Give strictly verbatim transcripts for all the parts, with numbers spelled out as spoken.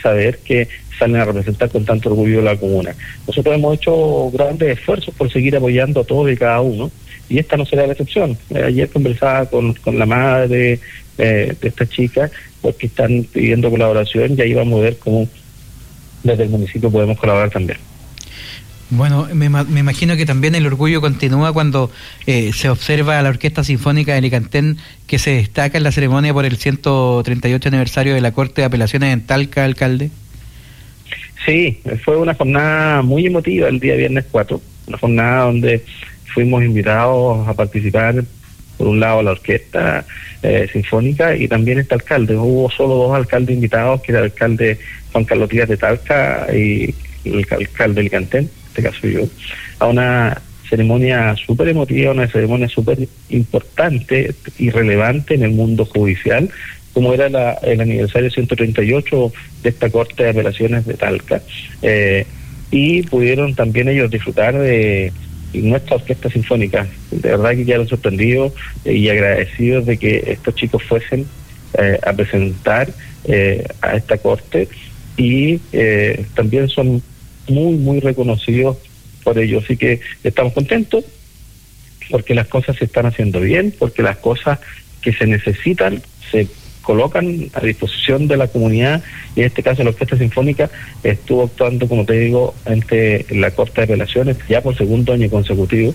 saber que salen a representar con tanto orgullo la comuna. Nosotros hemos hecho grandes esfuerzos por seguir apoyando a todos y cada uno, y esta no será la excepción. Eh, ayer conversaba con, con la madre eh, de esta chica, porque están pidiendo colaboración, y ahí vamos a ver cómo desde el municipio podemos colaborar también. Bueno, me, me imagino que también el orgullo continúa cuando eh, se observa a la Orquesta Sinfónica de Licantén, que se destaca en la ceremonia por el ciento treinta y ocho aniversario de la Corte de Apelaciones en Talca, alcalde. Sí, fue una jornada muy emotiva el día viernes cuatro, una jornada donde fuimos invitados a participar, por un lado la Orquesta eh, Sinfónica y también este alcalde. Hubo solo dos alcaldes invitados, que era el alcalde Juan Carlos Díaz de Talca y el alcalde de Licantén, en este caso yo, a una ceremonia súper emotiva, una ceremonia súper importante y relevante en el mundo judicial, como era la, el aniversario ciento treinta y ocho de esta Corte de Apelaciones de Talca, eh, y pudieron también ellos disfrutar de nuestra Orquesta Sinfónica. De verdad que quedaron sorprendidos y agradecidos de que estos chicos fuesen eh, a presentar eh, a esta Corte, y eh, también son muy, muy reconocidos por ello. Así que estamos contentos porque las cosas se están haciendo bien, porque las cosas que se necesitan se colocan a disposición de la comunidad, y en este caso la Orquesta Sinfónica estuvo actuando, como te digo, ante la Corte de Apelaciones ya por segundo año consecutivo,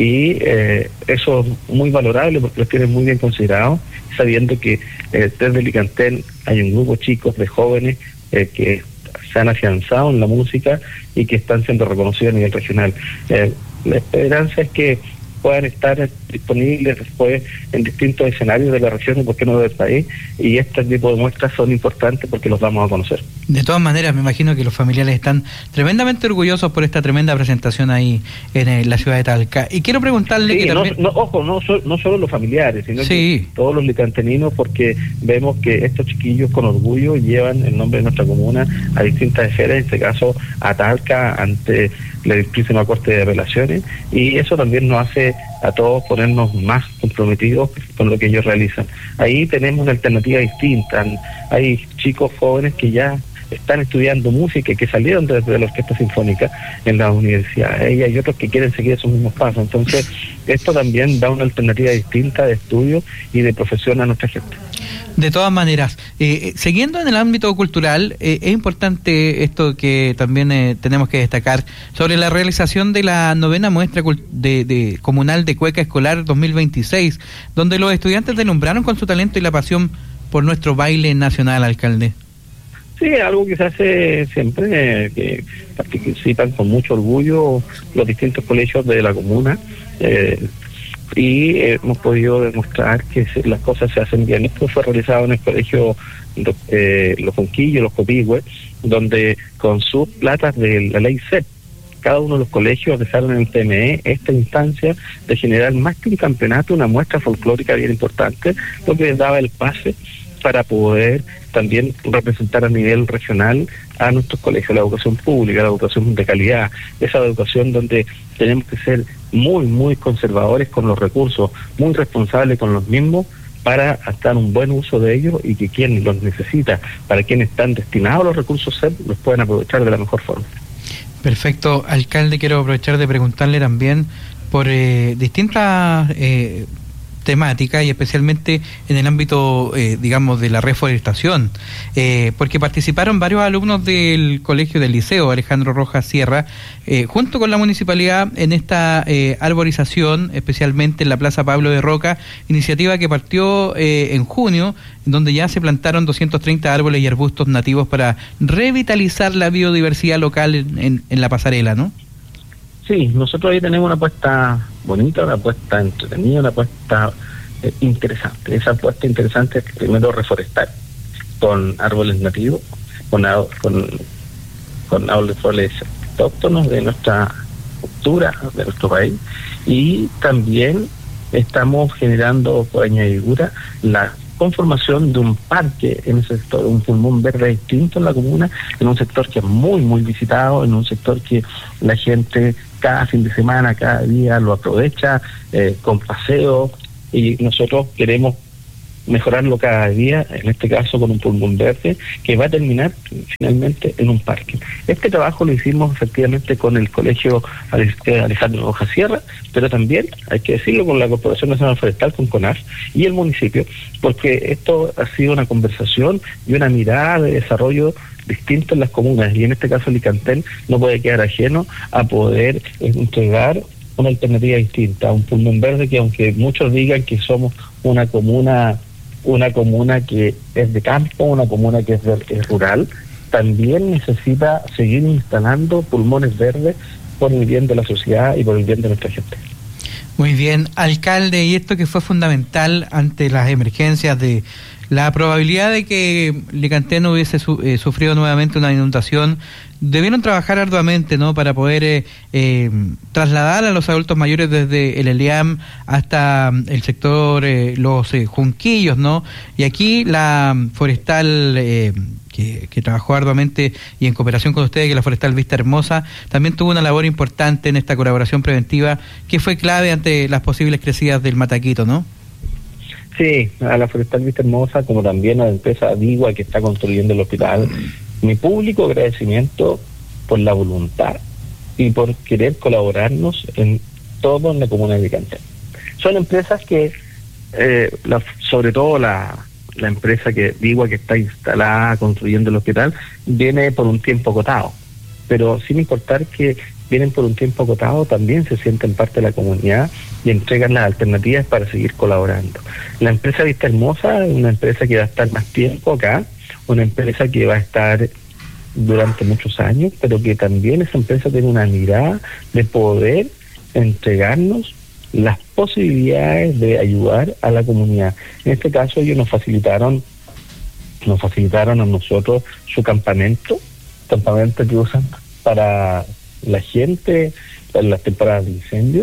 y eh, eso es muy valorable porque los tienen muy bien considerados, sabiendo que eh, desde Licantén hay un grupo de chicos, de jóvenes eh, que se han afianzado en la música y que están siendo reconocidos a nivel regional. Eh, la esperanza es que puedan estar disponibles después en distintos escenarios de la región y por qué no del país, y este tipo de muestras son importantes porque los vamos a conocer. De todas maneras, me imagino que los familiares están tremendamente orgullosos por esta tremenda presentación ahí en eh, la ciudad de Talca. Y quiero preguntarle sí, que no, también... no, ojo, no, so, no solo los familiares, sino sí. que todos los licanteninos, porque vemos que estos chiquillos con orgullo llevan el nombre de nuestra comuna a distintas esferas, en este caso a Talca, ante la Ilustrísima Corte de Apelaciones, y eso también nos hace a todos ponernos más comprometidos con lo que ellos realizan. Ahí tenemos una alternativa distinta. Hay chicos jóvenes que ya están estudiando música y que salieron desde la Orquesta Sinfónica en las universidades, y hay otros que quieren seguir esos mismos pasos. Entonces esto también da una alternativa distinta de estudio y de profesión a nuestra gente. De todas maneras, eh, siguiendo en el ámbito cultural, eh, es importante esto que también eh, tenemos que destacar sobre la realización de la novena muestra de, de comunal de cueca escolar dos mil veintiséis, donde los estudiantes deslumbraron con su talento y la pasión por nuestro baile nacional, alcalde. Sí, algo que se hace siempre, eh, que participan con mucho orgullo los distintos colegios de la comuna, eh, y eh, hemos podido demostrar que se, las cosas se hacen bien. Esto fue realizado en el colegio eh, Los Conquillos, Los Copihue, donde con sus platas de la ley C E P, cada uno de los colegios dejaron en el T M E esta instancia de generar más que un campeonato, una muestra folclórica bien importante, lo que les daba el pase para poder también representar a nivel regional a nuestros colegios, la educación pública, la educación de calidad, esa educación donde tenemos que ser muy, muy conservadores con los recursos, muy responsables con los mismos, para hacer un buen uso de ellos, y que quien los necesita, para quienes están destinados a los recursos C E P, los puedan aprovechar de la mejor forma. Perfecto, alcalde, quiero aprovechar de preguntarle también por eh, distintas eh, temática, y especialmente en el ámbito, eh, digamos, de la reforestación, eh, porque participaron varios alumnos del colegio del Liceo Alejandro Rojas Sierra, eh, junto con la municipalidad, en esta eh, arborización, especialmente en la Plaza Pablo de Roca, iniciativa que partió eh, en junio, donde ya se plantaron doscientos treinta árboles y arbustos nativos para revitalizar la biodiversidad local en, en, en la pasarela, ¿no? Sí, nosotros ahí tenemos una apuesta bonita, una apuesta entretenida, una apuesta eh, interesante. Esa apuesta interesante es primero reforestar con árboles nativos, con, con, con árboles autóctonos de nuestra cultura, de nuestro país, y también estamos generando por añadidura la conformación de un parque en ese sector, un pulmón verde distinto en la comuna, en un sector que es muy, muy visitado, en un sector que la gente cada fin de semana, cada día lo aprovecha, eh, con paseo, y nosotros queremos mejorarlo cada día, en este caso con un pulmón verde, que va a terminar finalmente en un parque. Este trabajo lo hicimos efectivamente con el Colegio Alejandro Rojas Sierra, pero también, hay que decirlo, con la Corporación Nacional Forestal, con CONAF, y el municipio, porque esto ha sido una conversación y una mirada de desarrollo distinto en las comunas, y en este caso Licantén no puede quedar ajeno a poder entregar una alternativa distinta, un pulmón verde que, aunque muchos digan que somos una comuna una comuna que es de campo, una comuna que es, de, es rural, también necesita seguir instalando pulmones verdes por el bien de la sociedad y por el bien de nuestra gente. Muy bien, alcalde, y esto que fue fundamental ante las emergencias de la probabilidad de que Licantén hubiese su, eh, sufrido nuevamente una inundación, debieron trabajar arduamente, ¿no?, para poder eh, eh, trasladar a los adultos mayores desde el ELIAM hasta el sector eh, Los eh, Junquillos, ¿no? Y aquí la forestal eh, que, que trabajó arduamente y en cooperación con ustedes, que la forestal Vista Hermosa, también tuvo una labor importante en esta colaboración preventiva que fue clave ante las posibles crecidas del Mataquito, ¿no? Sí, a la Forestal Vista Hermosa, como también a la empresa Digua que está construyendo el hospital, mi público agradecimiento por la voluntad y por querer colaborarnos en todo en la comuna de Licantén. Son empresas que, eh, la, sobre todo la, la empresa que Digua que está instalada construyendo el hospital, viene por un tiempo acotado, pero sin importar que vienen por un tiempo acotado, también se sienten parte de la comunidad y entregan las alternativas para seguir colaborando. La empresa Vista Hermosa es una empresa que va a estar más tiempo acá, una empresa que va a estar durante muchos años, pero que también esa empresa tiene una mirada de poder entregarnos las posibilidades de ayudar a la comunidad. En este caso ellos nos facilitaron, nos facilitaron a nosotros su campamento, campamento que usan para la gente en las temporadas de incendio,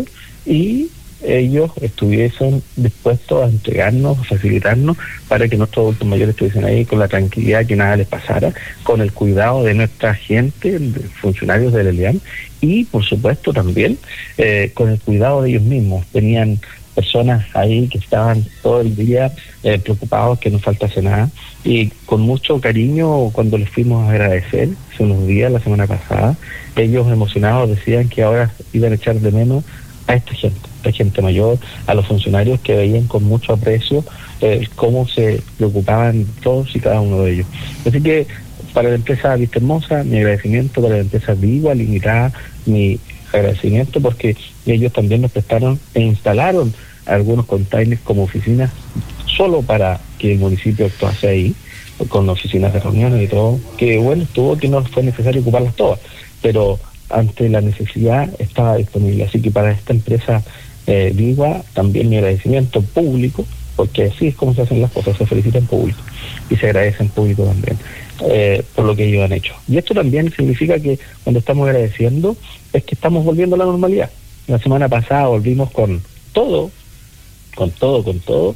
y ellos estuviesen dispuestos a entregarnos, a facilitarnos para que nuestros adultos mayores estuviesen ahí con la tranquilidad, que nada les pasara, con el cuidado de nuestra gente, de funcionarios del ELIAM, y por supuesto también eh, con el cuidado de ellos mismos. Tenían personas ahí que estaban todo el día eh, preocupados que no faltase nada, y con mucho cariño, cuando les fuimos a agradecer hace unos días, la semana pasada, ellos emocionados decían que ahora iban a echar de menos a esta gente, a esta gente mayor, a los funcionarios que veían con mucho aprecio eh, cómo se preocupaban todos y cada uno de ellos. Así que para la empresa Vista Hermosa, mi agradecimiento; para la empresa Vigua Limitada, mi agradecimiento, porque ellos también nos prestaron e instalaron algunos containers como oficinas solo para que el municipio actuase ahí, con oficinas de reuniones y todo, que bueno, estuvo que no fue necesario ocuparlas todas, pero ante la necesidad estaba disponible. Así que para esta empresa eh, Vigua, también mi agradecimiento público, porque así es como se hacen las cosas, se felicita en público y se agradece en público también eh, por lo que ellos han hecho. Y esto también significa que cuando estamos agradeciendo es que estamos volviendo a la normalidad. La semana pasada volvimos con todo, con todo, con todo,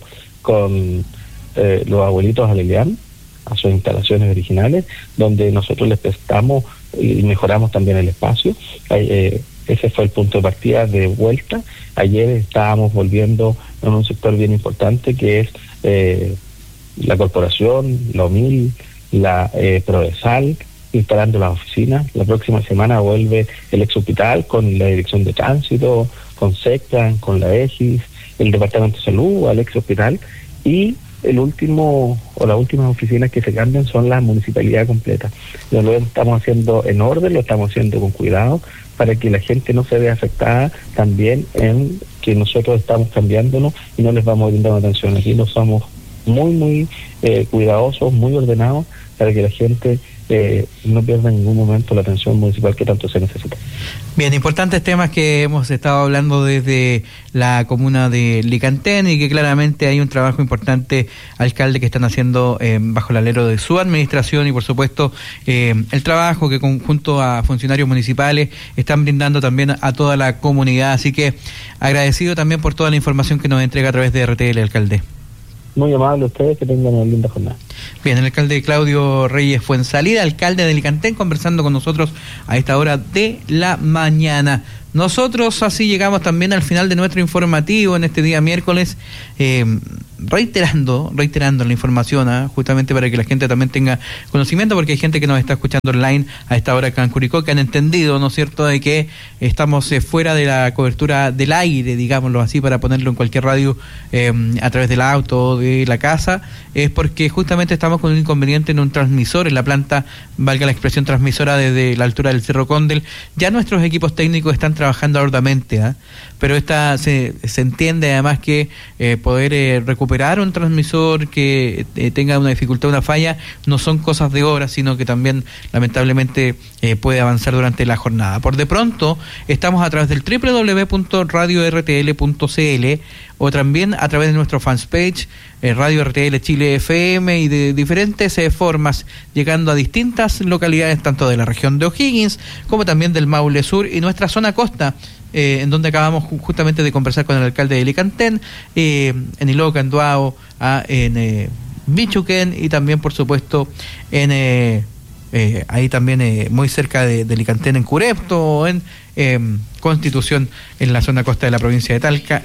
con eh, los abuelitos al ELIAM, a sus instalaciones originales, donde nosotros les prestamos y mejoramos también el espacio. Eh, ese fue el punto de partida de vuelta. Ayer estábamos volviendo en un sector bien importante que es eh, la corporación, la O M I L, la eh, Prodesal, instalando las oficinas. La próxima semana vuelve el ex hospital con la Dirección de Tránsito, con SECTRAN, con la EGIS, el Departamento de Salud, al ex hospital, y el último o las últimas oficinas que se cambian son la municipalidad completa. Lo estamos haciendo en orden, lo estamos haciendo con cuidado para que la gente no se vea afectada también en que nosotros estamos cambiándonos y no les vamos brindando atención. Aquí nos somos muy, muy eh, cuidadosos, muy ordenados para que la gente eh, no pierda en ningún momento la atención municipal que tanto se necesita. Bien, importantes temas que hemos estado hablando desde la comuna de Licantén y que claramente hay un trabajo importante, alcalde, que están haciendo eh, bajo el alero de su administración y por supuesto eh, el trabajo que junto a funcionarios municipales están brindando también a toda la comunidad. Así que agradecido también por toda la información que nos entrega a través de R T L, alcalde. Muy amable a ustedes, que tengan una linda jornada. Bien, el alcalde Claudio Reyes Fuenzalida, alcalde de Licantén, conversando con nosotros a esta hora de la mañana. Nosotros así llegamos también al final de nuestro informativo en este día miércoles, eh, reiterando, reiterando la información, ¿eh? justamente para que la gente también tenga conocimiento, porque hay gente que nos está escuchando online a esta hora acá en Curicó, que han entendido, ¿no es cierto?, de que estamos eh, fuera de la cobertura del aire, digámoslo así, para ponerlo en cualquier radio eh, a través del auto o de la casa, es porque justamente estamos con un inconveniente en un transmisor, en la planta, valga la expresión, transmisora desde la altura del Cerro Condel. Ya nuestros equipos técnicos están trabajando arduamente, ¿eh? pero esta se, se entiende además que eh, poder eh, recuperar un transmisor que eh, tenga una dificultad, una falla, no son cosas de horas, sino que también lamentablemente eh, puede avanzar durante la jornada. Por de pronto estamos a través del doble u doble u doble u punto radio r t l punto c l o también a través de nuestro fanpage eh, Radio R T L Chile F M y de diferentes eh, formas, llegando a distintas localidades tanto de la región de O'Higgins como también del Maule Sur y nuestra zona costa, eh, en donde acabamos ju- justamente de conversar con el alcalde de Licantén, eh, en Iloca, en Duao, ah, en eh, Michuquén y también por supuesto en eh, eh, ahí también eh, muy cerca de, de Licantén, en Curepto o en eh, Constitución, en la zona costa de la provincia de Talca,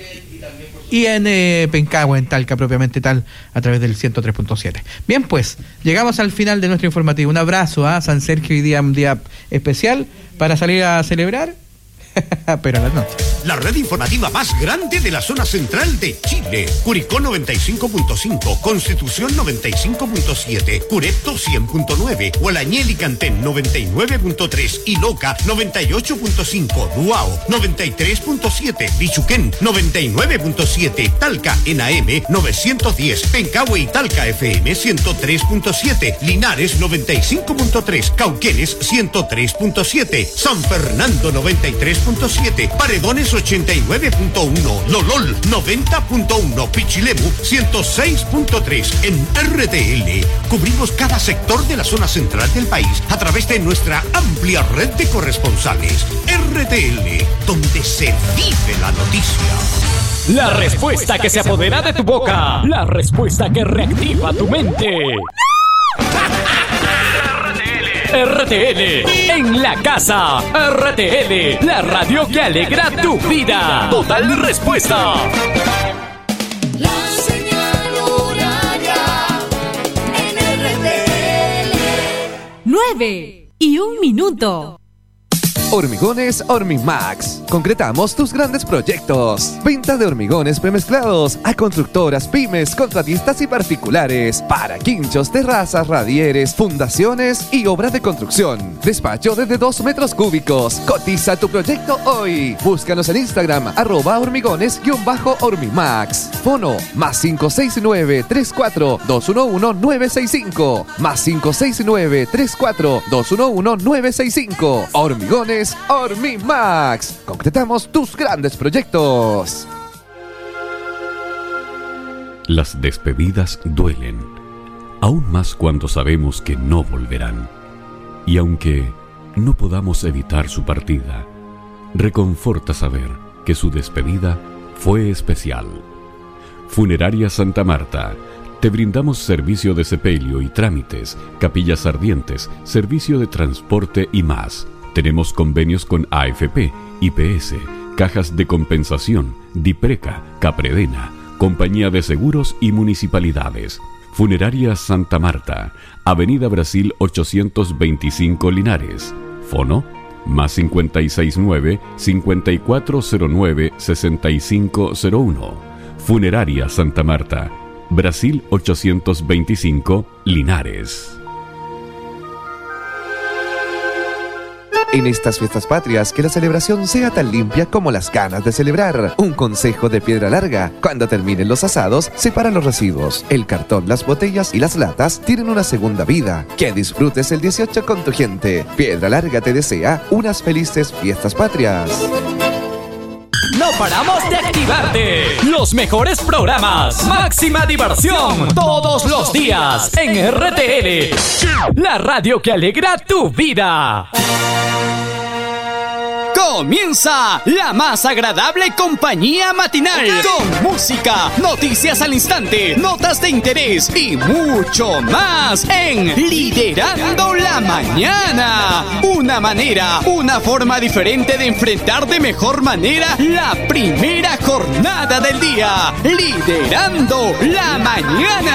y en eh, Pencahue, en Talca propiamente tal, a través del ciento tres punto siete. Bien, pues, llegamos al final de nuestro informativo. Un abrazo a San Sergio, hoy día un día especial para salir a celebrar, pero a las noches. La red informativa más grande de la zona central de Chile. Curicó noventa y cinco punto cinco, Constitución noventa y cinco punto siete, Curepto cien punto nueve, Gualañé Licantén noventa y nueve punto tres, Iloca noventa y ocho punto cinco, Duao noventa y tres punto siete, Michuquén noventa y nueve punto siete, Talca en A M novecientos diez, Pencahue y Talca F M ciento tres punto siete, Linares noventa y cinco punto tres, Cauquenes ciento tres punto siete, San Fernando noventa y tres punto siete, Paredones ochenta y nueve punto uno, Lolol noventa punto uno, Pichilemu ciento seis punto tres. En R T L cubrimos cada sector de la zona central del país a través de nuestra amplia red de corresponsales. R T L, donde se vive la noticia. La respuesta que se apodera de tu boca. La respuesta que reactiva tu mente. R T L en la casa. R T L, la radio que alegra tu vida. Total respuesta. La señal horaria en R T L. Nueve y un minuto. Hormigones Hormimax. Concretamos tus grandes proyectos. Venta de hormigones premezclados a constructoras, pymes, contratistas y particulares. Para quinchos, terrazas, radieres, fundaciones y obras de construcción. Despacho desde dos metros cúbicos. Cotiza tu proyecto hoy. Búscanos en Instagram, arroba hormigones-hormimax. Fono, más cinco seis nueve, tres cuatro, dos uno uno, nueve seis cinco. Más cinco seis nueve, tres cuatro, dos uno uno, nueve seis cinco. Hormigones Hormimax. Concretamos tus grandes proyectos. Las despedidas duelen, aún más cuando sabemos que no volverán. Y aunque no podamos evitar su partida, reconforta saber que su despedida fue especial. Funeraria Santa Marta. Te brindamos servicio de sepelio y trámites, capillas ardientes, servicio de transporte y más. Tenemos convenios con A F P, I P S, Cajas de Compensación, Dipreca, Capredena, Compañía de Seguros y Municipalidades. Funeraria Santa Marta, Avenida Brasil ochocientos veinticinco Linares. Fono, más cincuenta y seis nueve, cincuenta y cuatro cero nueve, sesenta y cinco cero uno. Funeraria Santa Marta, Brasil ochocientos veinticinco Linares. En estas fiestas patrias, que la celebración sea tan limpia como las ganas de celebrar. Un consejo de Piedra Larga: cuando terminen los asados, separa los residuos. El cartón, las botellas y las latas tienen una segunda vida. Que disfrutes el dieciocho con tu gente. Piedra Larga te desea unas felices fiestas patrias. No paramos de activarte. Los mejores programas. Máxima diversión. Todos los días en R T L. La radio que alegra tu vida. Comienza la más agradable compañía matinal, con música, noticias al instante, notas de interés y mucho más en Liderando la Mañana. Una manera, una forma diferente de enfrentar de mejor manera la primera jornada del día. Liderando la Mañana.